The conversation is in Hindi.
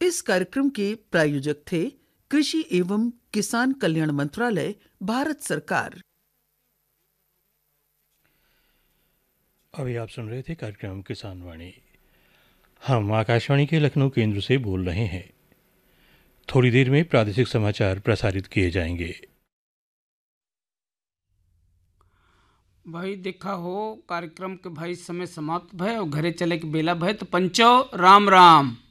इस कार्यक्रम के प्रायोजक थे कृषि एवं किसान कल्याण मंत्रालय, भारत सरकार। अभी आप सुन रहे थे कार्यक्रम किसान वाणी। हम आकाशवाणी के लखनऊ केंद्र से बोल रहे हैं। थोड़ी देर में प्रादेशिक समाचार प्रसारित किए जाएंगे। भाई देखा हो कार्यक्रम के भाई समय समाप्त भय और घरे चले के बेला भय, तो पंचो राम राम।